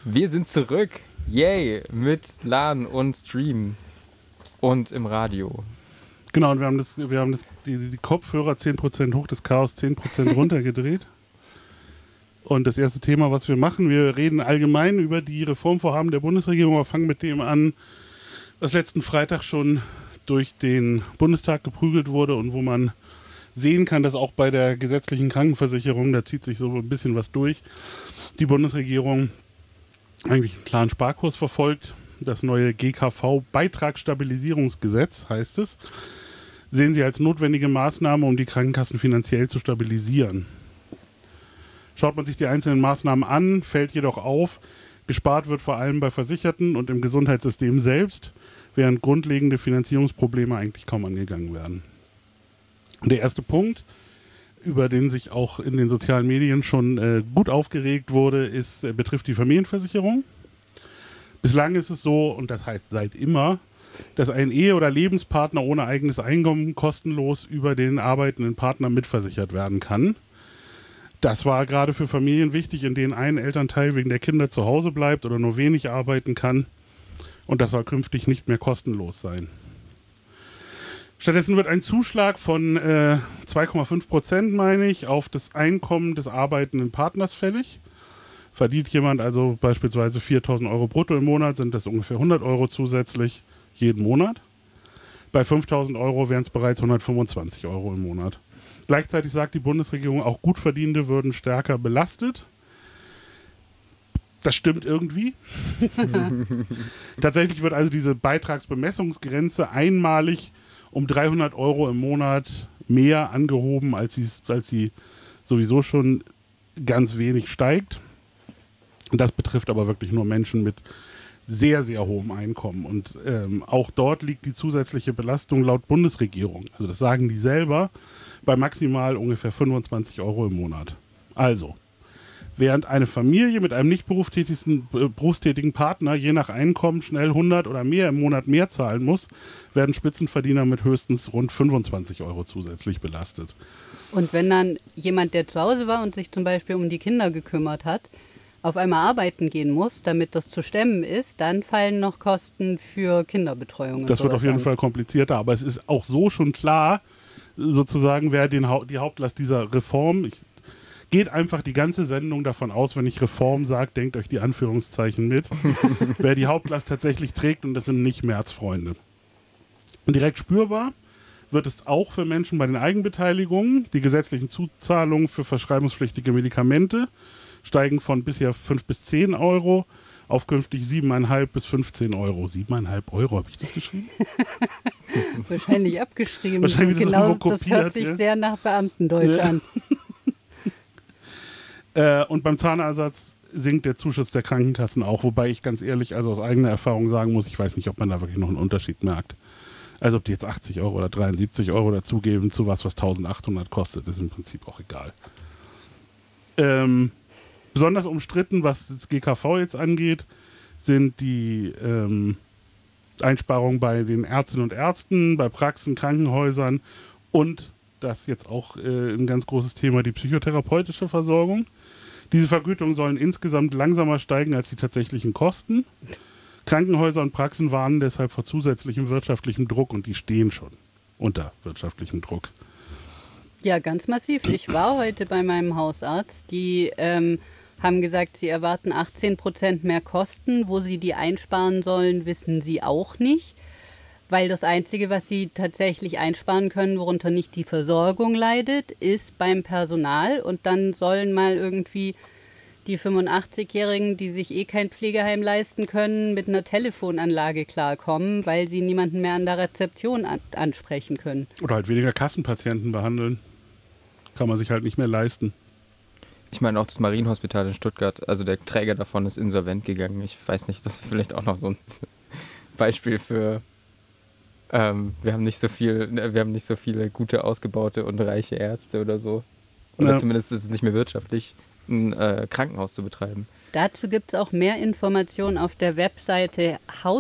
Wir sind zurück. Yay, mit LAN und Stream und im Radio. Genau, und wir haben die Kopfhörer 10% hoch, das Chaos 10% runtergedreht. Und das erste Thema, was wir machen, wir reden allgemein über die Reformvorhaben der Bundesregierung. Wir fangen mit dem an, was letzten Freitag schon durch den Bundestag geprügelt wurde und wo man sehen kann, dass auch bei der gesetzlichen Krankenversicherung, da zieht sich so ein bisschen was durch, die Bundesregierung eigentlich einen klaren Sparkurs verfolgt. Das neue GKV-Beitragsstabilisierungsgesetz heißt es, sehen sie als notwendige Maßnahme, um die Krankenkassen finanziell zu stabilisieren. Schaut man sich die einzelnen Maßnahmen an, fällt jedoch auf, gespart wird vor allem bei Versicherten und im Gesundheitssystem selbst, während grundlegende Finanzierungsprobleme eigentlich kaum angegangen werden. Der erste Punkt, über den sich auch in den sozialen Medien schon gut aufgeregt wurde, betrifft die Familienversicherung. Bislang ist es so, und das heißt seit immer, dass ein Ehe- oder Lebenspartner ohne eigenes Einkommen kostenlos über den arbeitenden Partner mitversichert werden kann. Das war gerade für Familien wichtig, in denen ein Elternteil wegen der Kinder zu Hause bleibt oder nur wenig arbeiten kann. Und das soll künftig nicht mehr kostenlos sein. Stattdessen wird ein Zuschlag von 2,5%, meine ich, auf das Einkommen des arbeitenden Partners fällig. Verdient jemand also beispielsweise 4.000 Euro brutto im Monat, sind das ungefähr 100 Euro zusätzlich jeden Monat. Bei 5.000 Euro wären es bereits 125 Euro im Monat. Gleichzeitig sagt die Bundesregierung, auch Gutverdienende würden stärker belastet. Das stimmt irgendwie. Tatsächlich wird also diese Beitragsbemessungsgrenze einmalig um 300 Euro im Monat mehr angehoben, als sie sowieso schon ganz wenig steigt. Das betrifft aber wirklich nur Menschen mit sehr, sehr hohem Einkommen. Und auch dort liegt die zusätzliche Belastung laut Bundesregierung, also das sagen die selber, bei maximal ungefähr 25 Euro im Monat. Also, während eine Familie mit einem nicht berufstätigen Partner je nach Einkommen schnell 100 oder mehr im Monat mehr zahlen muss, werden Spitzenverdiener mit höchstens rund 25 Euro zusätzlich belastet. Und wenn dann jemand, der zu Hause war und sich zum Beispiel um die Kinder gekümmert hat, auf einmal arbeiten gehen muss, damit das zu stemmen ist, dann fallen noch Kosten für Kinderbetreuung. Das wird auf jeden Fall komplizierter, aber es ist auch so schon klar, sozusagen, wer die Hauptlast dieser Reform, geht einfach die ganze Sendung davon aus, wenn ich Reform sage, denkt euch die Anführungszeichen mit, wer die Hauptlast tatsächlich trägt, und das sind nicht Märzfreunde. Und direkt spürbar wird es auch für Menschen bei den Eigenbeteiligungen. Die gesetzlichen Zuzahlungen für verschreibungspflichtige Medikamente steigen von bisher 5 bis 10 Euro auf künftig 7,5 bis 15 Euro. 7,5 Euro, habe ich das geschrieben? Wahrscheinlich abgeschrieben. Wahrscheinlich genau, kopiert, das hört sich sehr nach Beamtendeutsch an. Und beim Zahnersatz sinkt der Zuschuss der Krankenkassen auch, wobei ich ganz ehrlich, also aus eigener Erfahrung sagen muss, ich weiß nicht, ob man da wirklich noch einen Unterschied merkt. Also ob die jetzt 80 Euro oder 73 Euro dazugeben zu was 1.800 kostet, ist im Prinzip auch egal. Besonders umstritten, was das GKV jetzt angeht, sind die Einsparungen bei den Ärztinnen und Ärzten, bei Praxen, Krankenhäusern und, das jetzt auch ein ganz großes Thema, die psychotherapeutische Versorgung. Diese Vergütungen sollen insgesamt langsamer steigen als die tatsächlichen Kosten. Krankenhäuser und Praxen warnen deshalb vor zusätzlichem wirtschaftlichem Druck, und die stehen schon unter wirtschaftlichem Druck. Ja, ganz massiv. Ich war heute bei meinem Hausarzt. Die haben gesagt, sie erwarten 18% mehr Kosten. Wo sie die einsparen sollen, wissen sie auch nicht. Weil das Einzige, was sie tatsächlich einsparen können, worunter nicht die Versorgung leidet, ist beim Personal. Und dann sollen mal irgendwie die 85-Jährigen, die sich kein Pflegeheim leisten können, mit einer Telefonanlage klarkommen, weil sie niemanden mehr an der Rezeption ansprechen können. Oder halt weniger Kassenpatienten behandeln. Kann man sich halt nicht mehr leisten. Ich meine auch das Marienhospital in Stuttgart, also der Träger davon ist insolvent gegangen. Ich weiß nicht, das ist vielleicht auch noch so ein Beispiel für wir haben nicht so viele gute, ausgebaute und reiche Ärzte oder so. Oder zumindest ist es nicht mehr wirtschaftlich, ein Krankenhaus zu betreiben. Dazu gibt es auch mehr Informationen auf der Webseite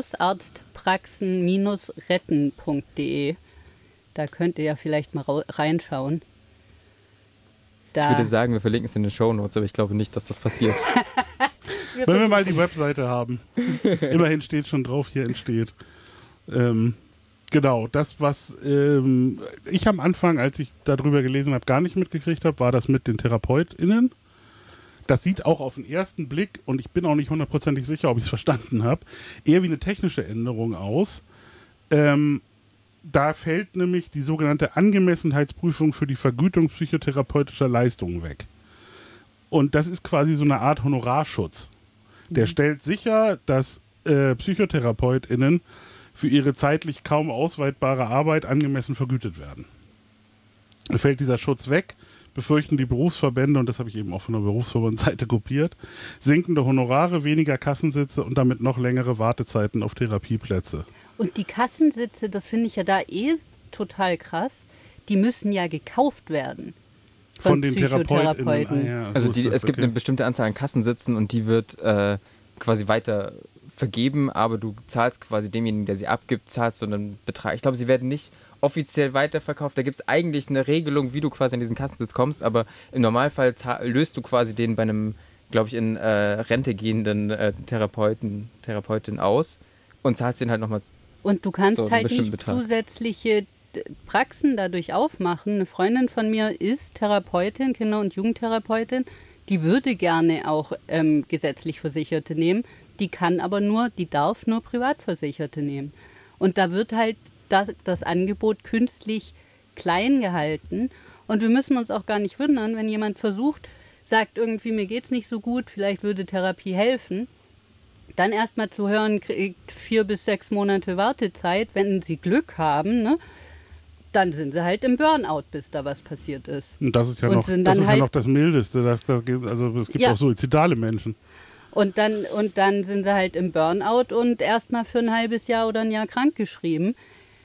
hausarztpraxen-retten.de. Da könnt ihr ja vielleicht mal reinschauen. Ich würde sagen, wir verlinken es in den Shownotes, aber ich glaube nicht, dass das passiert. Wenn wir mal die Webseite haben. Immerhin steht schon drauf, hier entsteht. Genau, das, was ich am Anfang, als ich darüber gelesen habe, gar nicht mitgekriegt habe, war das mit den TherapeutInnen. Das sieht auch auf den ersten Blick, und ich bin auch nicht hundertprozentig sicher, ob ich es verstanden habe, eher wie eine technische Änderung aus. Da fällt nämlich die sogenannte Angemessenheitsprüfung für die Vergütung psychotherapeutischer Leistungen weg. Und das ist quasi so eine Art Honorarschutz. Der stellt sicher, dass PsychotherapeutInnen für ihre zeitlich kaum ausweitbare Arbeit angemessen vergütet werden. Fällt dieser Schutz weg, befürchten die Berufsverbände, und das habe ich eben auch von der Berufsverbandseite kopiert, sinkende Honorare, weniger Kassensitze und damit noch längere Wartezeiten auf Therapieplätze. Und die Kassensitze, das finde ich ja da total krass, die müssen ja gekauft werden. Von den TherapeutInnen. Ah, ja, also es gibt eine bestimmte Anzahl an Kassensitzen und die wird quasi weiter vergeben, aber du zahlst quasi demjenigen, der sie abgibt, zahlst du einen Betrag. Ich glaube, sie werden nicht offiziell weiterverkauft. Da gibt es eigentlich eine Regelung, wie du quasi an diesen Kassensitz kommst, aber im Normalfall löst du quasi den bei einem, glaube ich, in Rente gehenden Therapeutin aus und zahlst den halt nochmal. Und du kannst so halt nicht zusätzliche Praxen dadurch aufmachen. Eine Freundin von mir ist Therapeutin, Kinder- und Jugendtherapeutin, die würde gerne auch gesetzlich Versicherte nehmen, die darf nur Privatversicherte nehmen. Und da wird halt das Angebot künstlich klein gehalten. Und wir müssen uns auch gar nicht wundern, wenn jemand sagt irgendwie, mir geht's nicht so gut, vielleicht würde Therapie helfen. Dann erstmal zu hören, kriegt 4 bis 6 Monate Wartezeit, wenn sie Glück haben, ne? Dann sind sie halt im Burnout, bis da was passiert ist. Und das ist ja noch das Mildeste. Es gibt auch suizidale Menschen. Und dann sind sie halt im Burnout und erstmal für ein halbes Jahr oder ein Jahr krankgeschrieben.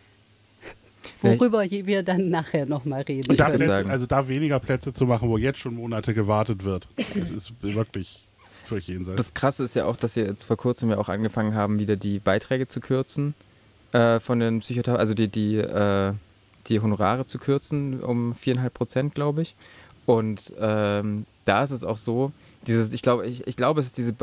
Worüber wir dann nachher nochmal reden können. Da weniger Plätze zu machen, wo jetzt schon Monate gewartet wird. Das ist wirklich völlig jenseits. Das Krasse ist ja auch, dass sie jetzt vor kurzem ja auch angefangen haben, wieder die Beiträge zu kürzen von den Psychotherapeuten, also die Honorare zu kürzen um 4,5%, glaube ich. Und da ist es auch so, ich glaube, es ist diese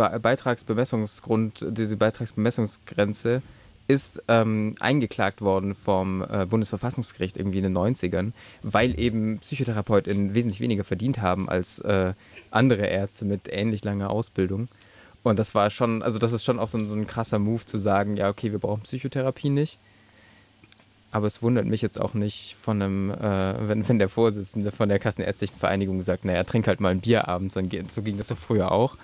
Beitragsbemessungsgrenze ist eingeklagt worden vom Bundesverfassungsgericht irgendwie in den 90ern, weil eben PsychotherapeutInnen wesentlich weniger verdient haben als andere Ärzte mit ähnlich langer Ausbildung. Und das war schon, also das ist schon auch so ein krasser Move zu sagen, ja okay, wir brauchen Psychotherapie nicht. Aber es wundert mich jetzt auch nicht von wenn der Vorsitzende von der Kassenärztlichen Vereinigung sagt, naja, trink halt mal ein Bier abends, so ging das doch früher auch.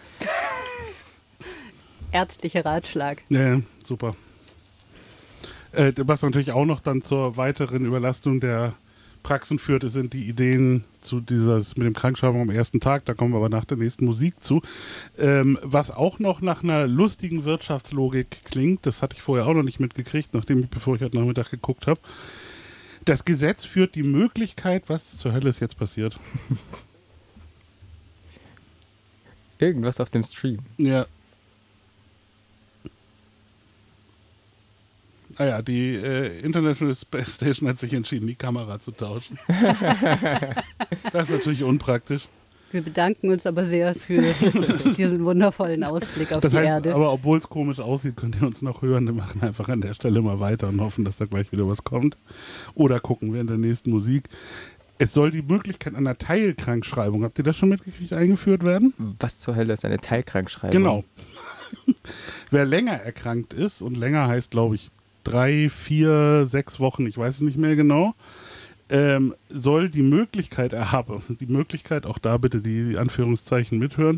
Ärztlicher Ratschlag. Ja, super. Was natürlich auch noch dann zur weiteren Überlastung der Praxen führt, sind die Ideen zu mit dem Krankschreibung am ersten Tag, da kommen wir aber nach der nächsten Musik zu. Was auch noch nach einer lustigen Wirtschaftslogik klingt, das hatte ich vorher auch noch nicht mitgekriegt, bevor ich heute Nachmittag geguckt habe. Das Gesetz führt die Möglichkeit, was zur Hölle ist jetzt passiert? Irgendwas auf dem Stream. Ja. Die International Space Station hat sich entschieden, die Kamera zu tauschen. Das ist natürlich unpraktisch. Wir bedanken uns aber sehr für diesen wundervollen Ausblick auf die Erde. Aber obwohl es komisch aussieht, könnt ihr uns noch hören. Wir machen einfach an der Stelle mal weiter und hoffen, dass da gleich wieder was kommt. Oder gucken wir in der nächsten Musik. Es soll die Möglichkeit einer Teilkrankschreibung, habt ihr das schon mitgekriegt, eingeführt werden? Was zur Hölle ist eine Teilkrankschreibung? Genau. Wer länger erkrankt ist, und länger heißt, glaube ich, 3, 4, 6 Wochen, ich weiß es nicht mehr genau, soll die Möglichkeit erhaben, auch da bitte die Anführungszeichen mithören,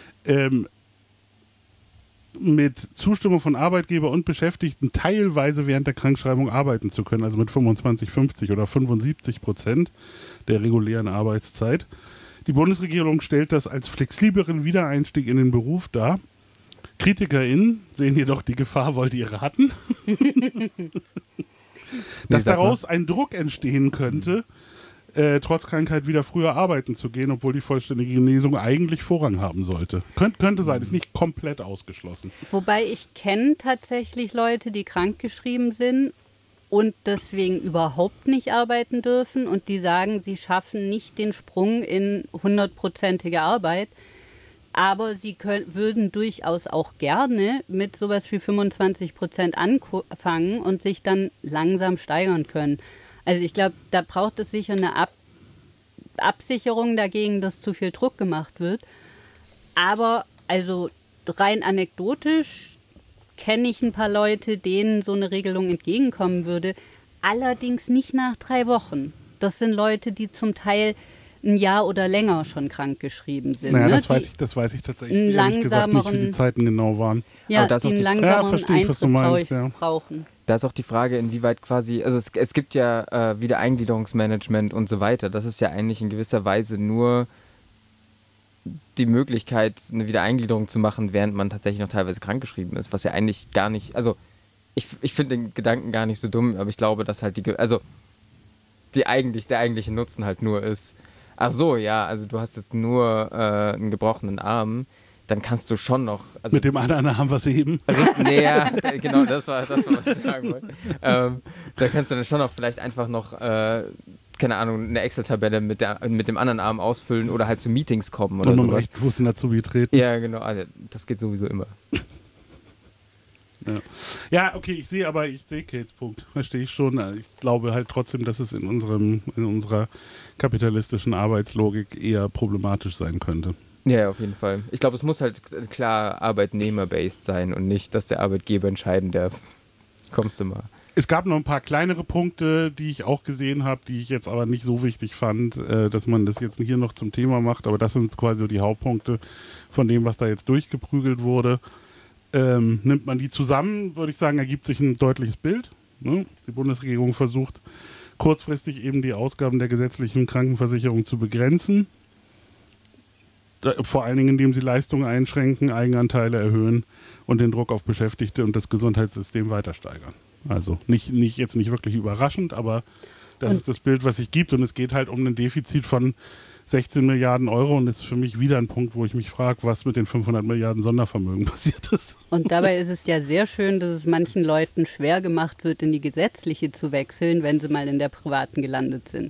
mit Zustimmung von Arbeitgeber und Beschäftigten teilweise während der Krankschreibung arbeiten zu können, also mit 25, 50 oder 75% der regulären Arbeitszeit. Die Bundesregierung stellt das als flexibleren Wiedereinstieg in den Beruf dar. KritikerInnen sehen jedoch die Gefahr, wollt ihr raten? Dass daraus ein Druck entstehen könnte, trotz Krankheit wieder früher arbeiten zu gehen, obwohl die vollständige Genesung eigentlich Vorrang haben sollte. Könnte sein, ist nicht komplett ausgeschlossen. Wobei ich kenne tatsächlich Leute, die krankgeschrieben sind und deswegen überhaupt nicht arbeiten dürfen und die sagen, sie schaffen nicht den Sprung in 100%ige Arbeit. Aber sie würden durchaus auch gerne mit sowas wie 25% anfangen und sich dann langsam steigern können. Also ich glaube, da braucht es sicher eine Absicherung dagegen, dass zu viel Druck gemacht wird. Aber also rein anekdotisch kenne ich ein paar Leute, denen so eine Regelung entgegenkommen würde. Allerdings nicht nach 3 Wochen. Das sind Leute, die zum Teil ein Jahr oder länger schon krankgeschrieben sind. Naja, ne? das weiß ich tatsächlich ehrlich gesagt nicht, wie die Zeiten genau waren. Ja, Aber die einen langsameren verstehe ich, was du meinst, Eintritt brauchen. Da ist auch die Frage, inwieweit quasi, also es gibt ja Wiedereingliederungsmanagement und so weiter. Das ist ja eigentlich in gewisser Weise nur die Möglichkeit, eine Wiedereingliederung zu machen, während man tatsächlich noch teilweise krankgeschrieben ist, was ja eigentlich gar nicht, also ich finde den Gedanken gar nicht so dumm, aber ich glaube, dass halt der eigentliche Nutzen halt nur ist, ach so, ja, also du hast jetzt nur einen gebrochenen Arm, dann kannst du schon noch... Also, mit dem anderen Arm was heben. ja, genau, das war, was ich sagen wollte. Da kannst du dann schon noch vielleicht einfach noch, keine Ahnung, eine Excel-Tabelle mit dem anderen Arm ausfüllen oder halt zu Meetings kommen oder und sowas. um rechten Fuß in Azubi treten. Ja, genau, also das geht sowieso immer. Ja, okay, ich sehe Kates Punkt. Verstehe ich schon. Ich glaube halt trotzdem, dass es in unserer kapitalistischen Arbeitslogik eher problematisch sein könnte. Ja, auf jeden Fall. Ich glaube, es muss halt klar arbeitnehmer-based sein und nicht, dass der Arbeitgeber entscheiden darf. Kommst du mal. Es gab noch ein paar kleinere Punkte, die ich auch gesehen habe, die ich jetzt aber nicht so wichtig fand, dass man das jetzt hier noch zum Thema macht. Aber das sind quasi so die Hauptpunkte von dem, was da jetzt durchgeprügelt wurde. Nimmt man die zusammen, würde ich sagen, ergibt sich ein deutliches Bild. Ne? Die Bundesregierung versucht kurzfristig eben die Ausgaben der gesetzlichen Krankenversicherung zu begrenzen. Vor allen Dingen, indem sie Leistungen einschränken, Eigenanteile erhöhen und den Druck auf Beschäftigte und das Gesundheitssystem weiter steigern. Also nicht wirklich überraschend, aber das ist das Bild, was sich gibt. Und es geht halt um ein Defizit von 16 Milliarden Euro und das ist für mich wieder ein Punkt, wo ich mich frage, was mit den 500 Milliarden Sondervermögen passiert ist. Und dabei ist es ja sehr schön, dass es manchen Leuten schwer gemacht wird, in die gesetzliche zu wechseln, wenn sie mal in der privaten gelandet sind.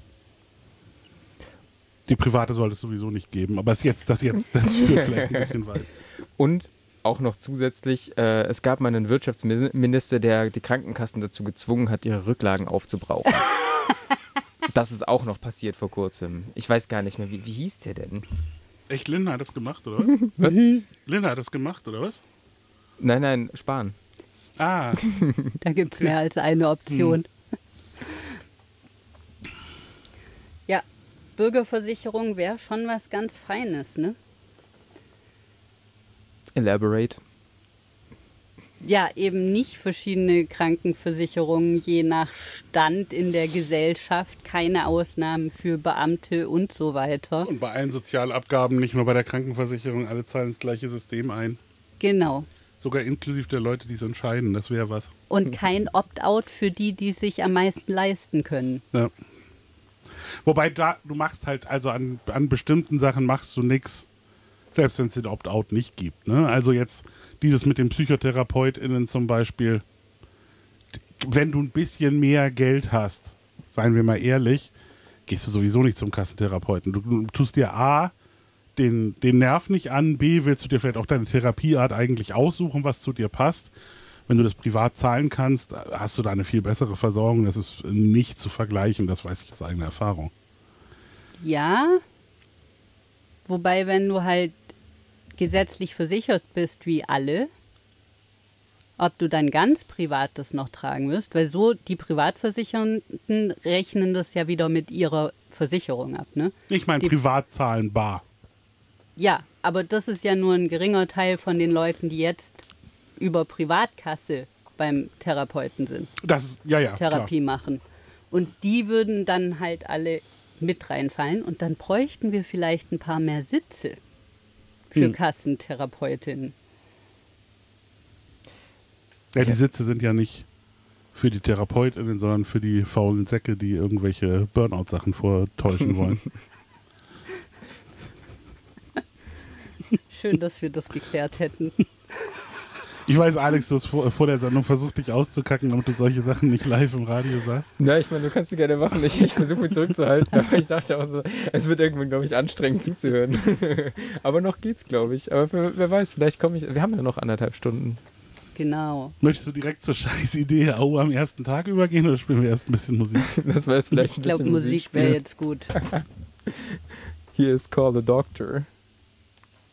Die private sollte es sowieso nicht geben, aber das führt vielleicht ein bisschen weit. Und auch noch zusätzlich, es gab mal einen Wirtschaftsminister, der die Krankenkassen dazu gezwungen hat, ihre Rücklagen aufzubrauchen. Das ist auch noch passiert vor kurzem. Ich weiß gar nicht mehr, wie hieß der denn? Echt, Lindner hat das gemacht, oder was? Was? Lindner hat das gemacht, oder was? Nein, Spahn. Ah. Da gibt es mehr als eine Option. Ja, Bürgerversicherung wäre schon was ganz Feines, ne? Elaborate. Ja, eben nicht verschiedene Krankenversicherungen je nach Stand in der Gesellschaft, keine Ausnahmen für Beamte und so weiter. Und bei allen Sozialabgaben, nicht nur bei der Krankenversicherung, alle zahlen das gleiche System ein. Genau. Sogar inklusive der Leute, die es entscheiden, das wäre was. Und kein Opt-out für die sich am meisten leisten können. Ja. Wobei du machst halt, also an bestimmten Sachen machst du nichts, selbst wenn es den Opt-out nicht gibt. Ne? Also jetzt dieses mit den PsychotherapeutInnen zum Beispiel, wenn du ein bisschen mehr Geld hast, seien wir mal ehrlich, gehst du sowieso nicht zum Kassentherapeuten. Du tust dir A, den Nerv nicht an, B, willst du dir vielleicht auch deine Therapieart eigentlich aussuchen, was zu dir passt. Wenn du das privat zahlen kannst, hast du da eine viel bessere Versorgung. Das ist nicht zu vergleichen, das weiß ich aus eigener Erfahrung. Ja, wobei, wenn du halt gesetzlich versichert bist wie alle, ob du dann ganz privat das noch tragen wirst, weil so die Privatversicherten rechnen das ja wieder mit ihrer Versicherung ab, ne? Ich meine privat zahlen bar. Ja, aber das ist ja nur ein geringer Teil von den Leuten, die jetzt über Privatkasse beim Therapeuten sind. Das ist, ja, Therapie klar. machen. Und die würden dann halt alle mit reinfallen und dann bräuchten wir vielleicht ein paar mehr Sitze für Kassentherapeutinnen. Ja, die Sitze sind ja nicht für die TherapeutInnen, sondern für die faulen Säcke, die irgendwelche Burnout-Sachen vortäuschen wollen. Schön, dass wir das geklärt hätten. Ich weiß, Alex, du hast vor der Sendung versucht, dich auszukacken, damit du solche Sachen nicht live im Radio sagst. Na, ich meine, du kannst sie gerne machen. Ich versuche mich zurückzuhalten, aber ich dachte auch so, es wird irgendwann, glaube ich, anstrengend zuzuhören. Aber noch geht's, glaube ich. Aber wer weiß, vielleicht komme ich. Wir haben ja noch 1,5 Stunden. Genau. Möchtest du direkt zur Scheißidee am ersten Tag übergehen oder spielen wir erst ein bisschen Musik? Das war jetzt vielleicht Ich glaube, Musik wäre jetzt gut. Hier ist Call the Doctor.